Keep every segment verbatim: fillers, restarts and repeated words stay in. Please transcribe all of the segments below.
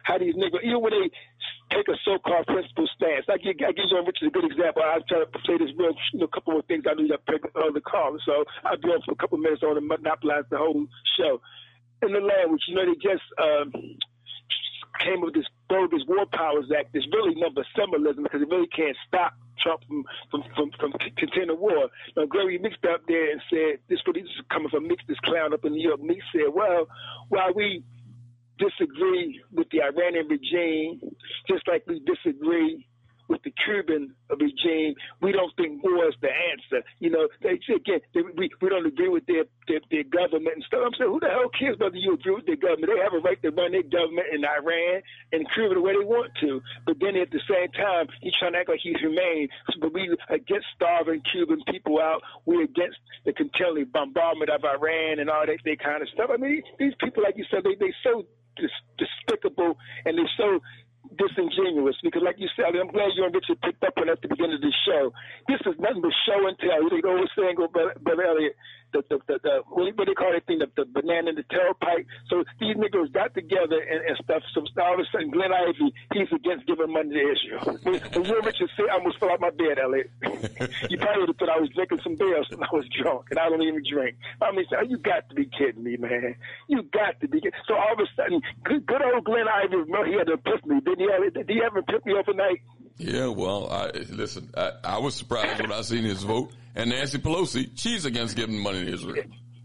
how these niggas, even when they take a so-called principled stance. I give, I give you Richard a good example. I try to say this real, you know, a couple of things I knew you pick on the call. So I'll be on for a couple of minutes on to monopolize the whole show. In the language, you know, they just um, came with this bogus War Powers Act. There's really number symbolism because it really can't stop Trump from from, from, from continuing war. Now, Gregory Meeks got up there and said, this, this is coming from Meeks, this clown up in New York. Meeks said, well, while we disagree with the Iranian regime, just like we disagree with the Cuban regime, we don't think war is the answer. You know, they again, they, we we don't agree with their, their their government and stuff. I'm saying, who the hell cares whether you agree with their government? They have a right to run their government in Iran and Cuba the way they want to. But then at the same time, he's trying to act like he's humane. But we against starving Cuban people out. We're against the continual bombardment of Iran and all that, that kind of stuff. I mean, these people, like you said, they they so despicable and they're so disingenuous because, like you said, I'm glad you and Richard picked up on at the beginning of the show. This is nothing but show and tell. They go saying, go, Brother Elliot, the, the, the, the, what do they call that thing, the, the banana and the tailpipe. So these niggas got together and, and stuff. So all of a sudden, Glenn Ivey, he's against giving money to Israel. When you and Richard said, I almost fell out my bed, Elliot. You probably would have thought I was drinking some beer when I was drunk, and I don't even drink. I mean, so you got to be kidding me, man. You got to be kidding. So all of a sudden, good, good old Glenn Ivey, he had an epiphany. Didn't he? Have, did he ever epiphany overnight? Yeah, well, I, listen, I, I was surprised when I seen his vote. And Nancy Pelosi, she's against giving money to Israel.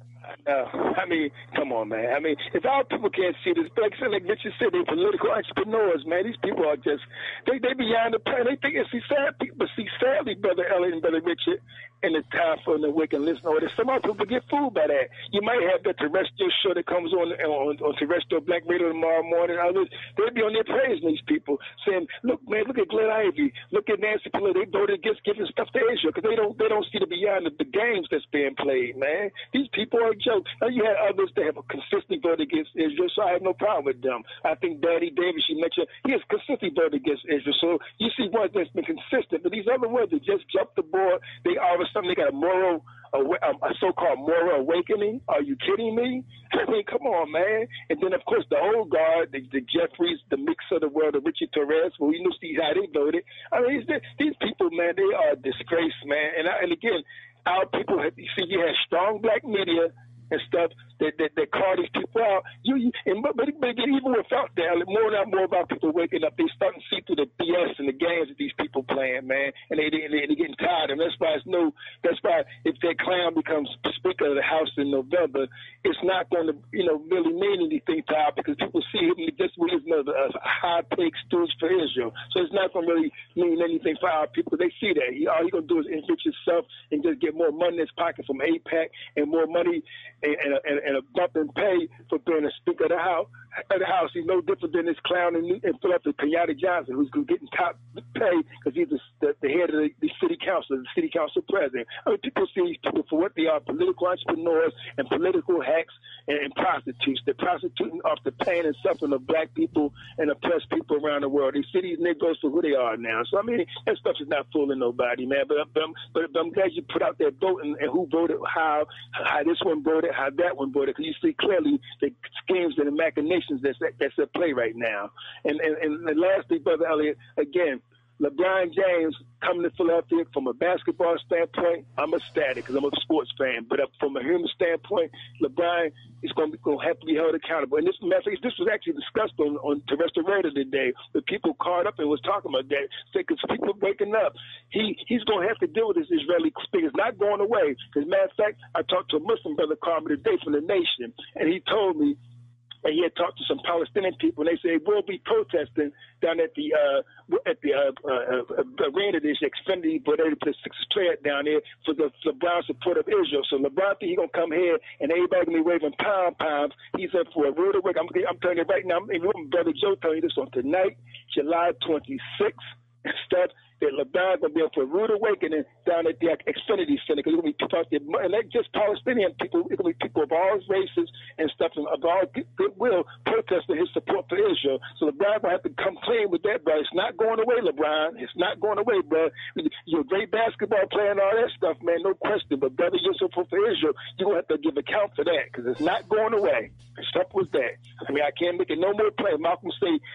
Uh, I mean, come on, man. I mean, if our people can't see this, like, like Richard said, they're political entrepreneurs, man. These people are just, they they beyond the plan. They think it's see sad people. See, sadly, Brother Elliot and Brother Richard, in the time for the wake and listen or some other people get fooled by that. You might have that terrestrial show that comes on on, on terrestrial black radio tomorrow morning. Others, they'll be on there praising these people, saying, look, man, look at Glenn Ivey, look at Nancy Pelosi. They voted against giving stuff to Israel because they don't they don't see the beyond the, the games that's being played, man. These people are a joke. Now, you had others that have a consistent vote against Israel, so I have no problem with them. I think Daddy Davis, you mentioned, he has consistently voted against Israel. So you see ones that's been consistent, but these other ones that just jumped the board, they all of a sudden they got a moral, a, a so-called moral awakening. Are you kidding me? I mean, come on, man. And then, of course, the old guard, the, the Jeffries, the mix of the world, the Richard Torres, well, we knew see how they voted. I mean, these, these people, man, they are a disgrace, man. And, I, and again, our people, have, you see, you have strong black media and stuff that, that, that call these people out. You, you and but, but again, even without that, more and more about people waking up, they starting to see through the B S and the games that these people playing, man, and they they they're getting tired. And that's why it's no. That's why if that clown becomes Speaker of the House in November, it's not going to you know really mean anything to our because people see him just with another a high-paid stooge for Israel. So it's not going to really mean anything for our people. They see that. He, all he's going to do is enrich himself and just get more money in his pocket from AIPAC and more money. And, and, and a bump in pay for being a Speaker of the House. Of the House, he's no different than this clown in, in Philadelphia, Kenyatta Johnson, who's getting top pay because he's the, the, the head of the, the city council, the city council president. I mean, people see these people for what they are: political entrepreneurs and political hacks and, and prostitutes. They're prostituting off the pain and suffering of black people and oppressed people around the world. They see these Negroes for who they are now. So I mean, that stuff is not fooling nobody, man. But, but, but, but I'm glad you put out that vote and, and who voted, how, how this one voted, how that one voted, because you see clearly the schemes and the machinations that's that's at play right now. And, and and lastly, Brother Elliot, again, LeBron James coming to Philadelphia from a basketball standpoint, I'm ecstatic because I'm a sports fan. But from a human standpoint, LeBron is going to, be, going to have to be held accountable. And this message, this was actually discussed on, on Terrestrial Radio today. The people caught up and was talking about that. Because people are waking up. He he's going to have to deal with this Israeli speak. It's not going away. As a matter of fact, I talked to a Muslim brother called me today from the Nation, and he told me, and he had talked to some Palestinian people, and they said we'll be protesting down at the uh, at the uh, uh, uh, arena, this Xfinity, but they put a six player down there for the LeBron support of Israel. So LeBron think he gonna come here, and everybody gonna be waving pom poms. He's up for a rude awakening. I'm, I'm telling you right now. I'm, Brother Joe telling you this on tonight, July twenty-sixth, and stuff. That LeBron going to be up for a rude awakening down at the Xfinity Center because there's going to be people out there, and not just Palestinian people, it's going to be people of all races and stuff, and of all goodwill protesting his support for Israel. So LeBron going to have to come clean with that, bro. It's not going away, LeBron. It's not going away, bro. You're a great basketball player and all that stuff, man, no question. But, brother, your support for Israel, you're going to have to give account for that because it's not going away. Stuff was that. I mean, I can't make it no more play. Malcolm say,